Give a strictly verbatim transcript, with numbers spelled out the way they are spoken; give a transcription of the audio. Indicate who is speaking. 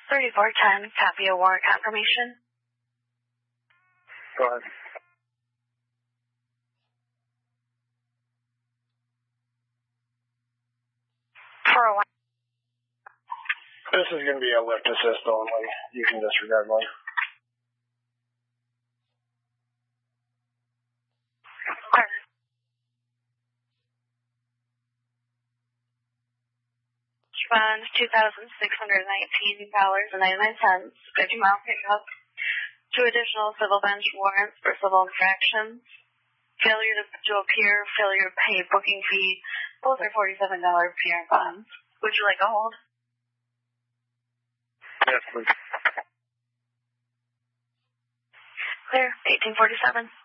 Speaker 1: thirty-four ten, copy a warrant confirmation.
Speaker 2: Go ahead.
Speaker 1: For a while.
Speaker 2: This is going to be a lift assist only. You can disregard one.
Speaker 1: Bond two thousand six hundred nineteen dollars and ninety-nine cents, fifty mile pickup. Two additional civil bench warrants for civil infractions. Failure to, to appear, failure to pay booking fee. Both are forty-seven dollars appearance bonds. Would you like a hold?
Speaker 2: Yes, please.
Speaker 1: Clear, eighteen forty-seven.